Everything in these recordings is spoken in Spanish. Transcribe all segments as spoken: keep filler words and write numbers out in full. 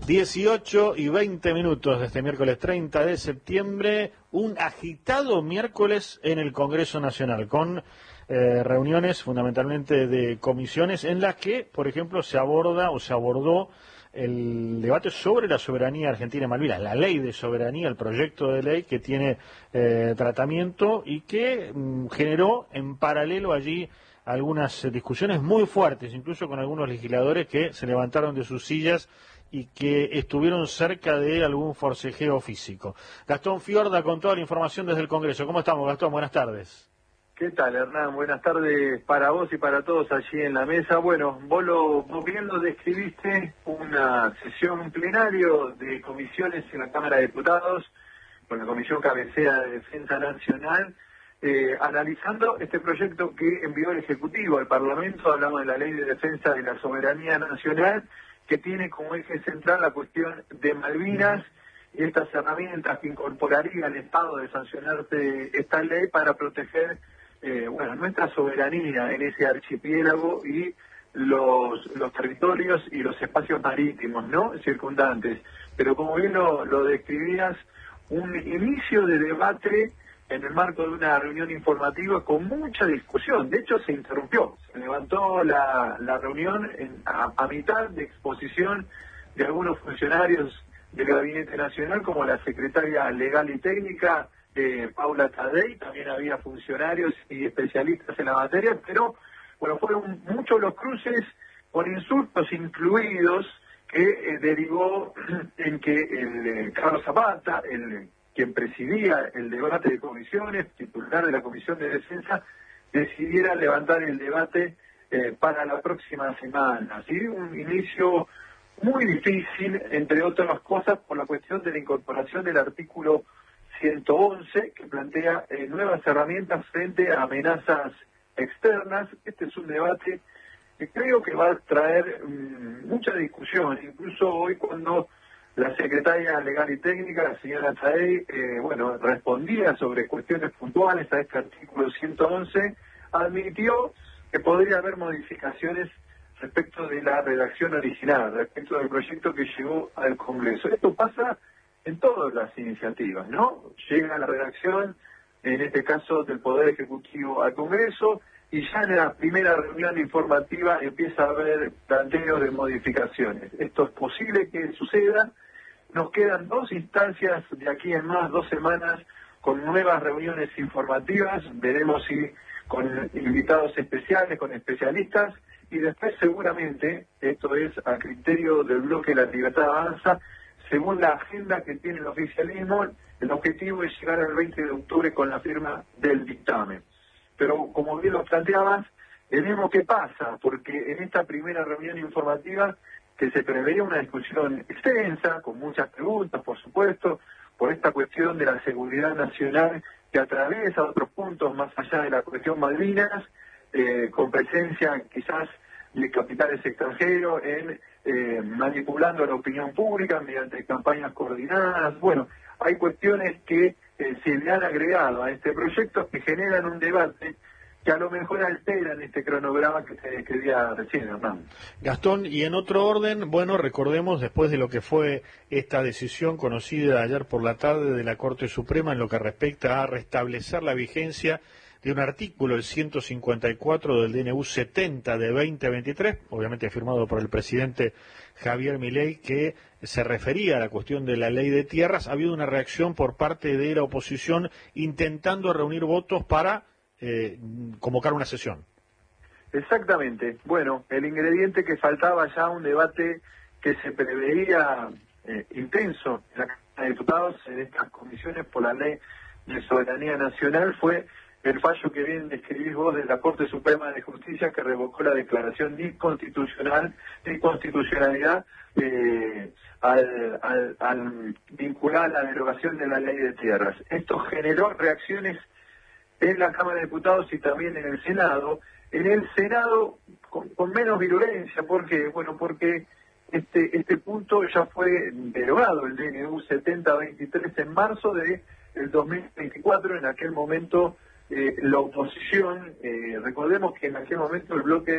dieciocho y veinte minutos de este miércoles treinta de septiembre, un agitado miércoles en el Congreso Nacional, con eh, reuniones fundamentalmente de comisiones en las que, por ejemplo, se aborda o se abordó el debate sobre la soberanía argentina en Malvinas, la ley de soberanía, el proyecto de ley que tiene eh, tratamiento y que mm, generó en paralelo allí algunas discusiones muy fuertes, incluso con algunos legisladores que se levantaron de sus sillas y que estuvieron cerca de algún forcejeo físico. Gastón Fiorda con toda la información desde el Congreso. ¿Cómo estamos, Gastón? Buenas tardes. ¿Qué tal, Hernán? Buenas tardes para vos y para todos allí en la mesa. Bueno, vos, lo, vos bien lo describiste, una sesión, un plenario de comisiones en la Cámara de Diputados, con la Comisión Cabecera de Defensa Nacional, eh, analizando este proyecto que envió el Ejecutivo al Parlamento. Hablamos de la Ley de Defensa de la Soberanía Nacional, que tiene como eje central la cuestión de Malvinas y estas herramientas que incorporaría el Estado de sancionarse esta ley para proteger Eh, bueno, nuestra soberanía en ese archipiélago y los, los territorios y los espacios marítimos, ¿no?, circundantes. Pero como bien lo, lo describías, un inicio de debate en el marco de una reunión informativa con mucha discusión. De hecho, se interrumpió, se levantó la, la reunión en, a, a mitad de exposición de algunos funcionarios del Gabinete Nacional, como la secretaria legal y técnica, Eh, Paula Tadei. También había funcionarios y especialistas en la materia, pero bueno, fueron muchos los cruces con insultos incluidos que eh, derivó en que el eh, Carlos Zapata, el quien presidía el debate de comisiones, titular de la Comisión de Defensa, decidiera levantar el debate eh, para la próxima semana. ¿Sí? Un inicio muy difícil, entre otras cosas, por la cuestión de la incorporación del artículo ciento once, que plantea eh, nuevas herramientas frente a amenazas externas. Este es un debate que creo que va a traer mmm, mucha discusión, incluso hoy cuando la secretaria legal y técnica, la señora Tadei, eh, bueno, respondía sobre cuestiones puntuales a este artículo ciento once, admitió que podría haber modificaciones respecto de la redacción original, respecto del proyecto que llegó al Congreso. Esto pasa en todas las iniciativas, ¿no? Llega la redacción, en este caso del Poder Ejecutivo al Congreso, y ya en la primera reunión informativa empieza a haber planteos de modificaciones. Esto es posible que suceda. Nos quedan dos instancias de aquí en más, dos semanas, con nuevas reuniones informativas. Veremos si con invitados especiales, con especialistas, y después seguramente, esto es a criterio del bloque La Libertad Avanza, según la agenda que tiene el oficialismo, el objetivo es llegar al veinte de octubre con la firma del dictamen. Pero como bien lo planteabas, veremos qué pasa, porque en esta primera reunión informativa, que se preveía una discusión extensa, con muchas preguntas, por supuesto, por esta cuestión de la seguridad nacional que atraviesa otros puntos más allá de la cuestión Malvinas, eh, con presencia quizás de capitales extranjeros, en eh, manipulando la opinión pública mediante campañas coordinadas. Bueno, hay cuestiones que eh, se le han agregado a este proyecto que generan un debate que a lo mejor alteran este cronograma que se describía recién, Hernán. Gastón, y en otro orden, bueno, recordemos después de lo que fue esta decisión conocida ayer por la tarde de la Corte Suprema en lo que respecta a restablecer la vigencia de un artículo, el ciento cincuenta y cuatro del D N U setenta de veinte veintitrés, obviamente firmado por el presidente Javier Milei, que se refería a la cuestión de la ley de tierras. Ha habido una reacción por parte de la oposición intentando reunir votos para eh, convocar una sesión. Exactamente. Bueno, el ingrediente que faltaba ya, un debate que se preveía eh, intenso en la Cámara de Diputados en estas comisiones por la ley de soberanía nacional, fue el fallo que bien describís vos de la Corte Suprema de Justicia, que revocó la declaración de inconstitucional, de inconstitucionalidad eh, al, al, al vincular la derogación de la ley de tierras. Esto generó reacciones en la Cámara de Diputados y también en el Senado. En el Senado con, con menos virulencia, ¿por qué? Bueno, porque este este punto ya fue derogado, el D N U setenta veintitrés, en marzo de el dos mil veinticuatro. En aquel momento eh, la oposición, eh, recordemos que en aquel momento el bloque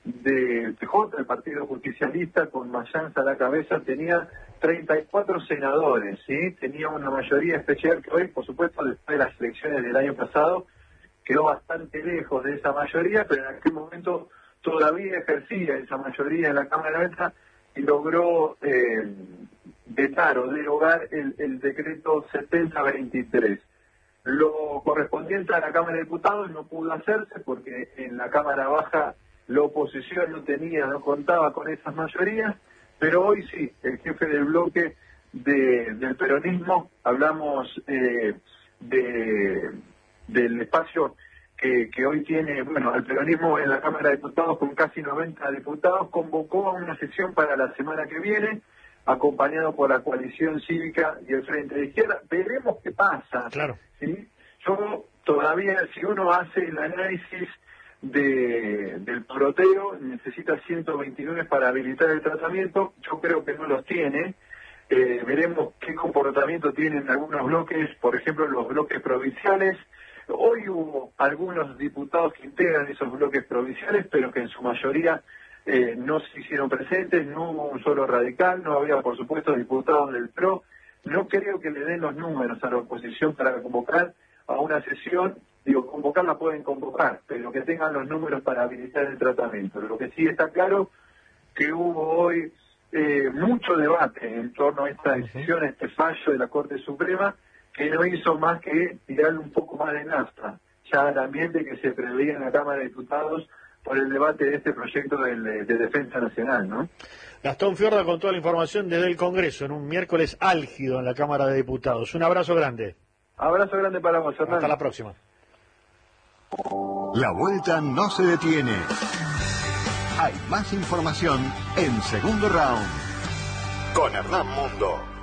del P J, el Partido Justicialista, con Mayans a la cabeza, tenía treinta y cuatro senadores, ¿sí? Tenía una mayoría especial que hoy, por supuesto, después de las elecciones del año pasado, quedó bastante lejos de esa mayoría, pero en aquel momento todavía ejercía esa mayoría en la Cámara Alta y logró eh, vetar o derogar el, el decreto setenta veintitrés. Lo correspondiente a la Cámara de Diputados no pudo hacerse porque en la Cámara Baja la oposición no tenía, no contaba con esas mayorías, pero hoy sí, el jefe del bloque de, del peronismo, hablamos eh, de, del espacio que, que hoy tiene, bueno, el peronismo en la Cámara de Diputados con casi noventa diputados, convocó a una sesión para la semana que viene, acompañado por la coalición cívica y el Frente de Izquierda. Veremos qué pasa. Claro. ¿Sí? Yo todavía, si uno hace el análisis de, del proteo, necesita ciento veintinueve para habilitar el tratamiento, yo creo que no los tiene. Eh, veremos qué comportamiento tienen algunos bloques, por ejemplo los bloques provinciales. Hoy hubo algunos diputados que integran esos bloques provinciales, pero que en su mayoría eh, no se hicieron presentes, no hubo un solo radical, no había por supuesto diputados del P R O. No creo que le den los números a la oposición para convocar a una sesión. Digo, convocarla pueden convocar, pero que tengan los números para habilitar el tratamiento. Lo que sí está claro que hubo hoy eh, mucho debate en torno a esta decisión, a este fallo de la Corte Suprema, que no hizo más que tirarle un poco más de nafta ya al ambiente que se preveía en la Cámara de Diputados por el debate de este proyecto de, de defensa nacional, ¿no? Gastón Fiorda con toda la información desde el Congreso, en un miércoles álgido en la Cámara de Diputados. Un abrazo grande. Abrazo grande para vos, Hernán. Hasta la próxima. La vuelta no se detiene. Hay más información en Segundo Round con Hernán Mundo.